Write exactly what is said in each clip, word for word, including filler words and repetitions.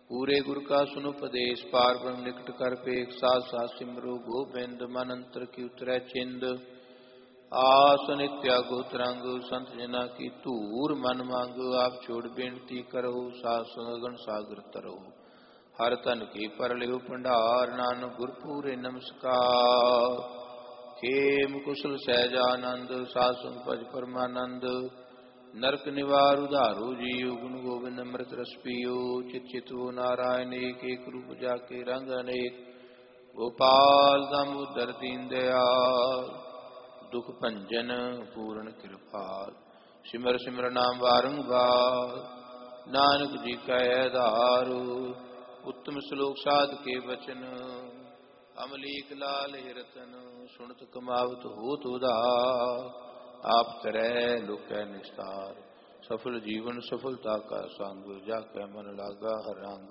पूरे गुर का सुन उपदेश, पार ब्रह्म निकट कर पेख, साथ साथ सिमरो गोबिंद, मन अंतर की उतरै चिंद। आस नित्या गोतरंग, संत जना की धूर मन मंग, आप छोड़ बेनती करो, सास गगन सागर तरो। हर तन के पर लियो भंडार, नानक गुरपूरे नमस्कार। खेम कुशल सहजानंद, सासुन भज परमानंद। नरक निवार उधारो जीव, गुण गोविंद अमृत रस पियो। चित चितवो नारायण एक, एक रूप जाके रंग अनेक। गोपाल दामोदर दीन दयाल, दुख भंजन पूर्ण कृपाल। सिमर सिमर नाम बारंबार, नानक जी का आधार। उत्तम श्लोक साध के वचन, अमलीक लाल हिरतन। सुनत कमावत होत उधार, आप तरह लोकै निस्तार। सफल जीवन सफलता का संग, जाकै मन लागा हर रंग।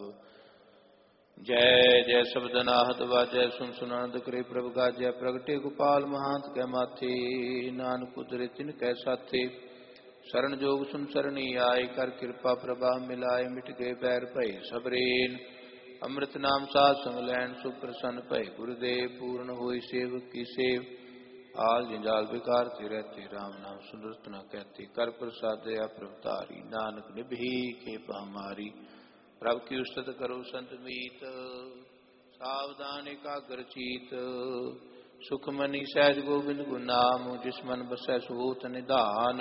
जय जय शब्द नाहत वाजै, सुन सुनानंद करे प्रभ गाजै। प्रगटे गोपाल महांत कै माथे, नानक उतरे तिनकै साथे। शरण जोग सुन सरणी आए, कर कृपा प्रभा मिलाए। मिट गए बैर भय सब रेन, अमृत नाम साध संग लैन। सुप्रसन्न भय गुरुदेव, पूर्ण होई सेवक की सेव। आल जंजाल बेकार ते रहते, राम नाम सुनरत न कहते। कर प्रसाद दया प्रभुतारी, नानक निभि खेपा हमारी। प्रभु की उस्तत करो संत मीत, सावधान एकाग्र चीत। सुखमनी सहज गोविंद गुण नाम, जिस मन बसै सुहोत निधान।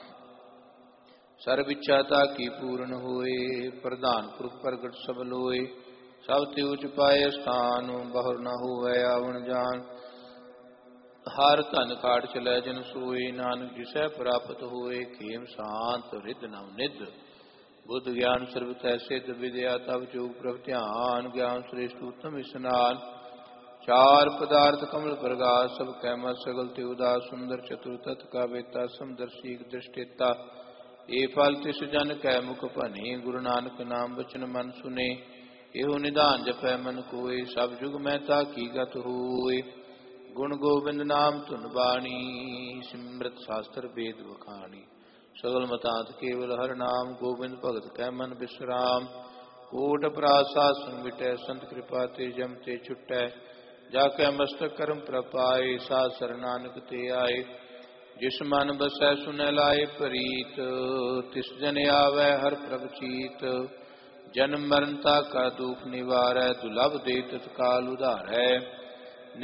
सर्व इच्छा ताकी पूर्ण होए, प्रधान पुरख प्रगट सब लोए। सब ते उच पाए स्थान, बहुर न होवै आवन जान। हर धन काट चलै जन सोए, नानक जिसै प्राप्त होए। खेम शांत रिद नव निध, बुद्ध ज्ञान सर्वतै सिद्ध। विद्या तब जोग प्रभ ध्यान, ज्ञान श्रेष्ठ उत्तम स्नान। चार पदार्थ कमल प्रगास, सब कै मत सगल ते उदास। सुंदर चतुर तत् का वेता, समदर्शी दृष्टिता। ए फल तिस जन कै मुख भने, गुरु नानक नाम बचन मन सुने। एहो निधान जपै मन कोय, सब जुग मैं ताकी गत होय। गुण गोविंद नाम धुन बाणी, सिमरत शास्त्र वेद बखानी। सगल मतांत केवल हर नाम, गोविंद भगत कै मन विश्राम। कोट अपराध साध संग मिटै, संत कृपा ते जम ते छुटै। जाकै मस्तक कर्म प्रपाए, साध सर नानक ते आए। जिस मन बसै सुनै लाए प्रीत, तिस जन आवै हर प्रभ चीत। जन्म मरण का दुख निवारै, दुलभ दे तत्काल उधारै।